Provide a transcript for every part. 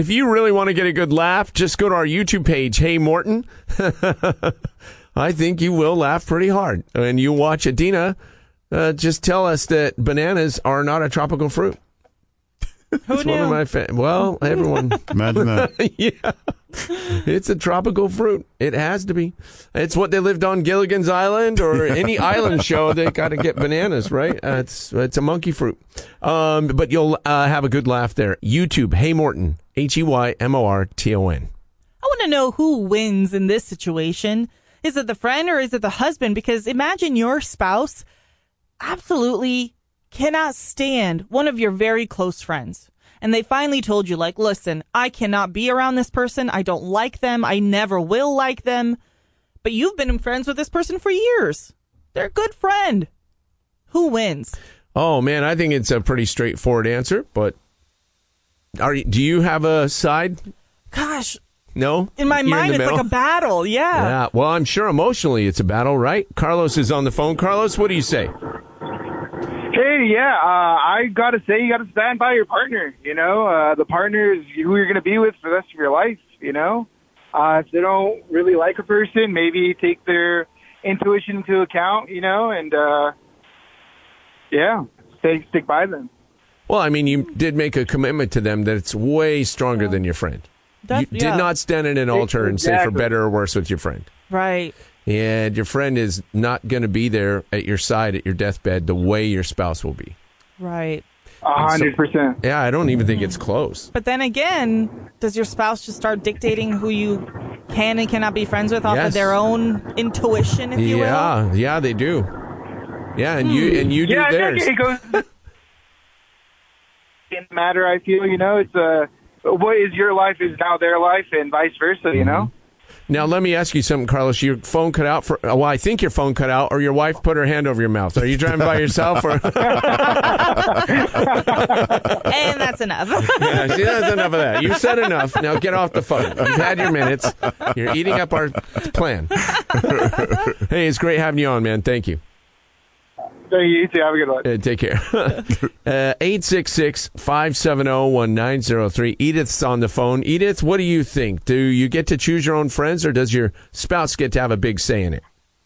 If you really want to get a good laugh, just go to our YouTube page, Hey Morton. I think you will laugh pretty hard. And you watch Adina just tell us that bananas are not a tropical fruit. Who knew? One of my well, everyone. Imagine that. Yeah. It's a tropical fruit. It has to be. It's what they lived on Gilligan's Island or any island show. They got to get bananas, right? It's a monkey fruit. But you'll have a good laugh there. YouTube, Hey Morton, HEYMORTON. I want to know who wins in this situation. Is it the friend or is it the husband? Because imagine your spouse absolutely cannot stand one of your very close friends. And they finally told you, like, listen, I cannot be around this person. I don't like them. I never will like them. But you've been friends with this person for years. They're a good friend. Who wins? Oh, man, I think it's a pretty straightforward answer. But do you have a side? Gosh. No? In my You're mind, in it's like a battle. Yeah. Well, I'm sure emotionally it's a battle, right? Carlos is on the phone. Carlos, what do you say? Hey, yeah, I got to say, you got to stand by your partner, you know. The partner is who you're going to be with for the rest of your life, you know. If they don't really like a person, maybe take their intuition into account, you know, and, stick by them. Well, I mean, you did make a commitment to them that it's way stronger than your friend. You did not stand at an altar and say for better or worse with your friend. Right. And your friend is not going to be there at your side at your deathbed the way your spouse will be. Right. 100%. Yeah, I don't even think it's close. But then again, does your spouse just start dictating who you can and cannot be friends with off of their own intuition, if you will? Yeah, they do. Yeah, and you do theirs. It goes in matter, I feel, you know, it's what is your life is now their life and vice versa, you know? Now, let me ask you something, Carlos. Your phone cut out well, I think your phone cut out, or your wife put her hand over your mouth. Are you driving by yourself? Or? And that's enough. Yeah, see, that's enough of that. You said enough. Now get off the phone. You've had your minutes. You're eating up our plan. Hey, it's great having you on, man. Thank you. You too. Have a good one. Take care. 866-570-1903. Edith's on the phone. Edith, what do you think? Do you get to choose your own friends, or does your spouse get to have a big say in it?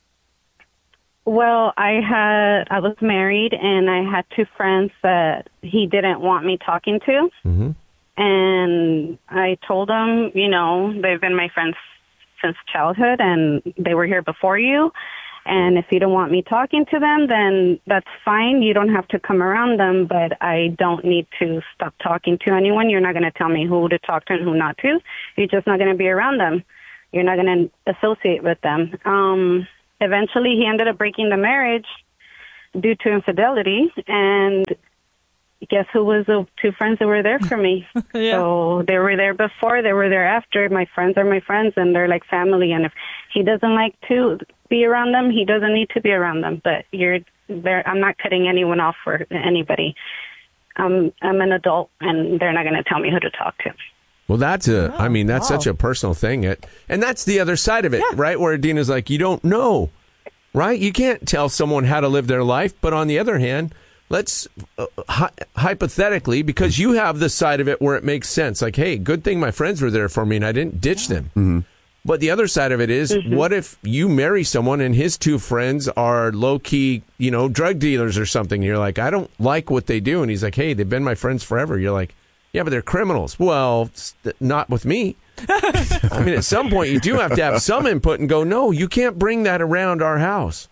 Well, I was married, and I had two friends that he didn't want me talking to. Mm-hmm. And I told them, you know, they've been my friends since childhood, and they were here before you. And if you don't want me talking to them, then that's fine. You don't have to come around them, but I don't need to stop talking to anyone. You're not going to tell me who to talk to and who not to. You're just not going to be around them. You're not going to associate with them. Eventually, he ended up breaking the marriage due to infidelity, and guess who was the two friends that were there for me? Yeah. So they were there before, they were there after. My friends are my friends, and they're like family. And if he doesn't like to be around them, he doesn't need to be around them. But I'm not cutting anyone off for anybody. I'm an adult, and they're not going to tell me who to talk to. Well, that's such a personal thing. And that's the other side of it, right? Where Adina's like, you don't know, right? You can't tell someone how to live their life. But on the other hand, let's hypothetically, because you have the side of it where it makes sense. Like, hey, good thing my friends were there for me and I didn't ditch them. Mm-hmm. But the other side of it is, what if you marry someone and his two friends are low-key, you know, drug dealers or something? You're like, I don't like what they do. And he's like, hey, they've been my friends forever. You're like, yeah, but they're criminals. Well, not with me. I mean, at some point, you do have to have some input and go, no, you can't bring that around our house.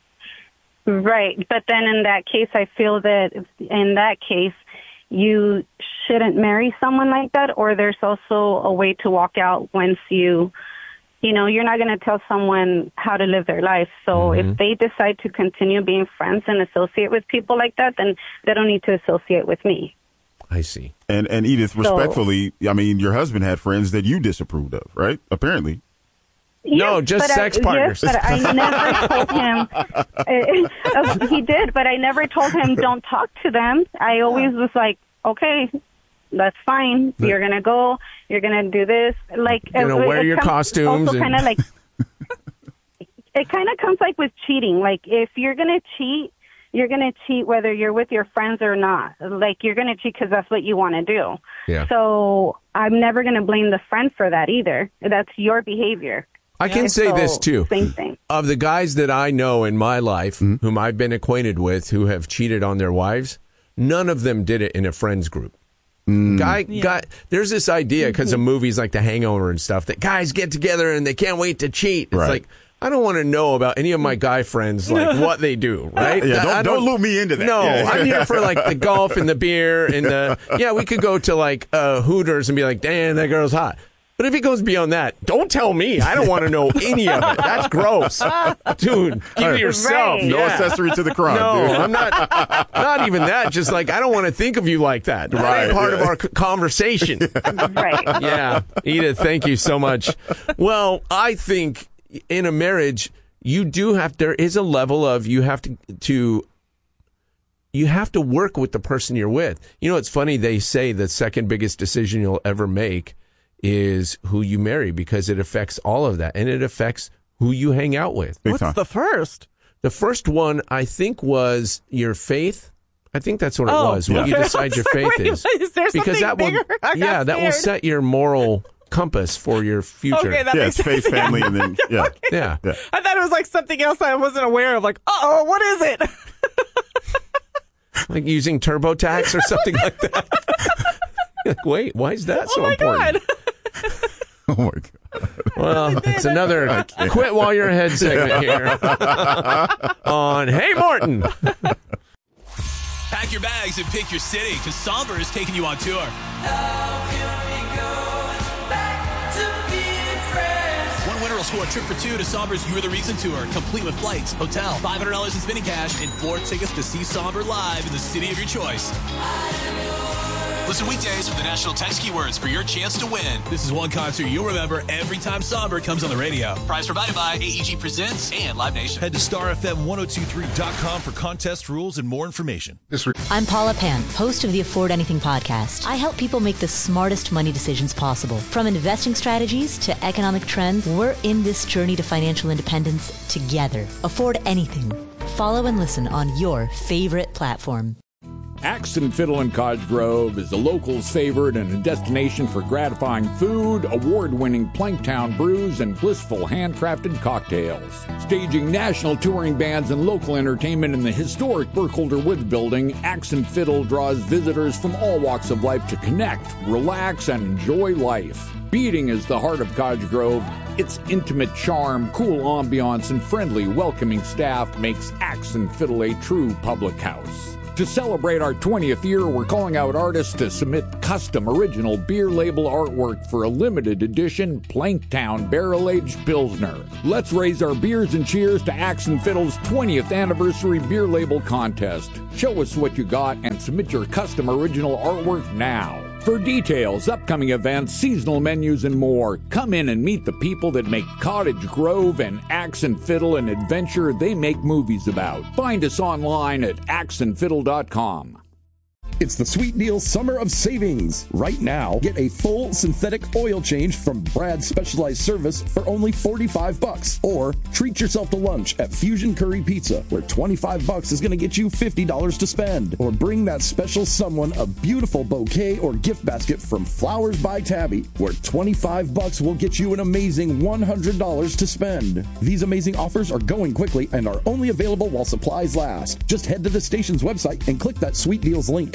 Right. But then in that case, I feel that in that case, you shouldn't marry someone like that, or there's also a way to walk out once you're not going to tell someone how to live their life. So if they decide to continue being friends and associate with people like that, then they don't need to associate with me. I see. And Edith, respectfully, I mean, your husband had friends that you disapproved of, right? Apparently. No, just sex partners. Yes, but I never told him. He did, but I never told him don't talk to them. I always was like, okay, that's fine. You're going to go. You're going to do this. Like, you're going to wear your costumes. Also kind of like, it kind of comes like with cheating. Like, if you're going to cheat, you're going to cheat whether you're with your friends or not. Like, you're going to cheat because that's what you want to do. Yeah. So I'm never going to blame the friend for that either. That's your behavior. I can say this, too. Same thing. Of the guys that I know in my life, whom I've been acquainted with, who have cheated on their wives, none of them did it in a friends group. Guy, there's this idea because of movies like The Hangover and stuff that guys get together and they can't wait to cheat. It's like, I don't want to know about any of my guy friends, like what they do, right? Yeah, don't loop me into that. No, I'm here for like the golf and the beer and we could go to like Hooters and be like, damn, that girl's hot. But if it goes beyond that, don't tell me. I don't want to know any of it. That's gross. Dude, keep it yourself. No accessory to the crime, dude. I'm not even that. Just like, I don't want to think of you like that. That ain't part of our conversation. Right. Yeah. Edith, thank you so much. Well, I think in a marriage, there is a level of you have to work with the person you're with. You know, it's funny. They say the second biggest decision you'll ever make is who you marry, because it affects all of that, and it affects who you hang out with. What's the first? The first one, I think, was your faith. I think that's what it was. What you decide your faith is. Is there because that bigger? will, that will set your moral compass for your future. Okay, that makes it's faith, sense. family, and then Yeah. I thought it was like something else I wasn't aware of. Like, what is it? Like using TurboTax or something like that. Like, wait, why is that so important? God. oh my God. Well, it's another quit while you're ahead segment here on Hey Morton. Pack your bags and pick your city, because Somber is taking you on tour. One winner will score a trip for two to Somber's You Are the Reason tour, complete with flights, hotel, $500 in spinning cash, and 4 tickets to see Somber live in the city of your choice. Listen weekdays for the national text keywords for your chance to win. This is one concert you'll remember every time Somber comes on the radio. Prize provided by AEG Presents and Live Nation. Head to starfm1023.com for contest rules and more information. I'm Paula Pan, host of the Afford Anything podcast. I help people make the smartest money decisions possible. From investing strategies to economic trends, we're in this journey to financial independence together. Afford Anything. Follow and listen on your favorite platform. Axe and Fiddle in Cottage Grove is the locals' favorite and a destination for gratifying food, award-winning Planktown brews, and blissful handcrafted cocktails. Staging national touring bands and local entertainment in the historic Burkholder Woods building, Axe and Fiddle draws visitors from all walks of life to connect, relax, and enjoy life. Beating is the heart of Cottage Grove. Its intimate charm, cool ambiance, and friendly, welcoming staff makes Axe and Fiddle a true public house. To celebrate our 20th year, we're calling out artists to submit custom original beer label artwork for a limited edition Planktown Barrel-Aged Pilsner. Let's raise our beers and cheers to Axe and Fiddle's 20th anniversary beer label contest. Show us what you got and submit your custom original artwork now. For details, upcoming events, seasonal menus, and more, come in and meet the people that make Cottage Grove and Axe and Fiddle an adventure they make movies about. Find us online at axeandfiddle.com. It's the Sweet Deal Summer of Savings. Right now, get a full synthetic oil change from Brad's Specialized Service for only $45. Or treat yourself to lunch at Fusion Curry Pizza, where $25 is going to get you $50 to spend. Or bring that special someone a beautiful bouquet or gift basket from Flowers by Tabby, where $25 will get you an amazing $100 to spend. These amazing offers are going quickly and are only available while supplies last. Just head to the station's website and click that Sweet Deals link.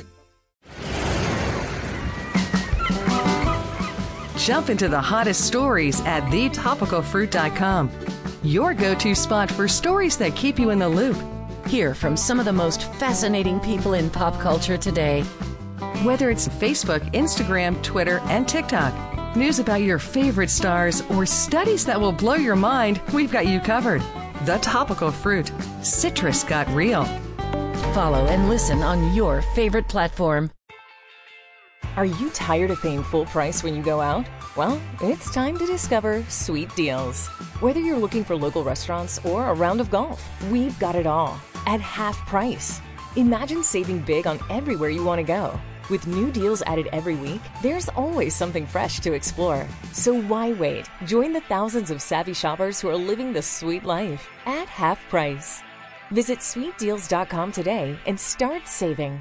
Jump into the hottest stories at thetopicalfruit.com. Your go-to spot for stories that keep you in the loop. Hear from some of the most fascinating people in pop culture today. Whether it's Facebook, Instagram, Twitter, and TikTok, news about your favorite stars, or studies that will blow your mind, we've got you covered. The Topical Fruit. Citrus got real. Follow and listen on your favorite platform. Are you tired of paying full price when you go out? Well, it's time to discover Sweet Deals. Whether you're looking for local restaurants or a round of golf, we've got it all at half price. Imagine saving big on everywhere you want to go. With new deals added every week, there's always something fresh to explore. So why wait? Join the thousands of savvy shoppers who are living the sweet life at half price. Visit sweetdeals.com today and start saving.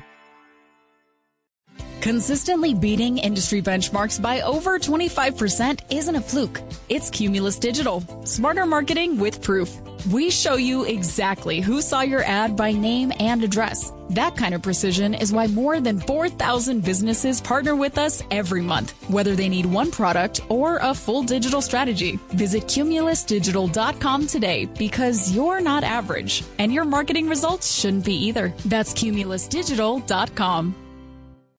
Consistently beating industry benchmarks by over 25% isn't a fluke. It's Cumulus Digital. Smarter marketing with proof. We show you exactly who saw your ad by name and address. That kind of precision is why more than 4,000 businesses partner with us every month, whether they need one product or a full digital strategy. Visit cumulusdigital.com today because you're not average, and your marketing results shouldn't be either. That's cumulusdigital.com.